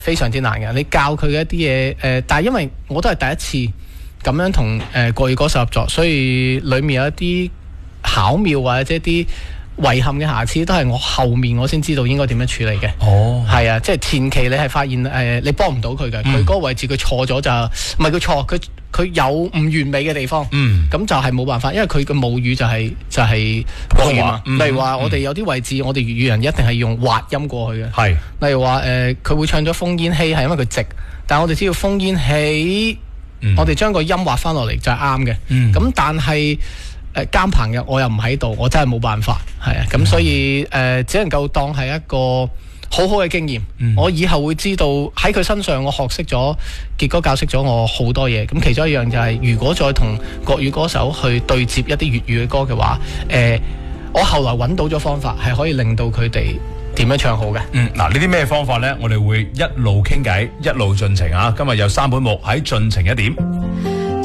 非常之難嘅。你教佢嘅一啲嘢，但係因為我都係第一次咁樣同國語歌手合作，所以裡面有一啲巧妙或者一啲遺憾嘅瑕疵，都係我後面我先知道應該點樣處理嘅。係啊，即係前期你係發現你幫唔到佢嘅，佢嗰個位置佢錯咗就唔係佢錯，佢有唔完美嘅地方，咁就係冇辦法，因為佢嘅母語就係國語嘛。例如話我哋有啲位置，我哋粵語人一定係用滑音過去嘅。例如話佢會唱咗烽煙希係因為佢直，但係我哋只要烽煙起，我哋將個音滑翻落嚟就係啱嘅。咁但係監棚嘅我又唔喺度，我真係冇辦法，係啊，咁所以只能夠當係一個好好嘅經驗。我以後會知道喺佢身上我學識咗，傑哥教識咗我好多嘢。咁其中一樣就係如果再同國語歌手去對接一啲粵語嘅歌嘅話，我後來揾到咗方法係可以令到佢哋點樣唱好嘅。 嗱，呢啲咩方法呢？我哋會一路傾偈，一路進程啊！今日有3本木喺進程1點。